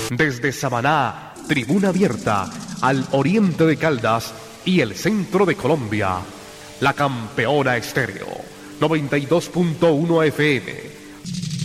Desde Samaná, tribuna abierta, al oriente de Caldas y el centro de Colombia, la Campeona Estéreo, 92.1 FM.